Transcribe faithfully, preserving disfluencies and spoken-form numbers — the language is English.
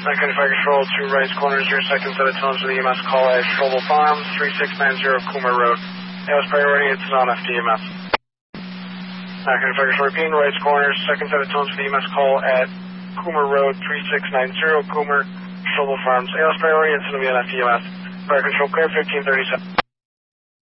Second Fire Control, two rights corners, your second set of tones for the E M S call at Trouble Farms, three six nine zero Coomer Road. A L S priority, it's on F D M S. Second Fire Control, repeating rights corners, second set of tones for the E M S call at Coomer Road, three six nine zero Coomer, Trouble Farms. A L S priority, it's going to be on F D M S. Fire Control, clear fifteen thirty-seven.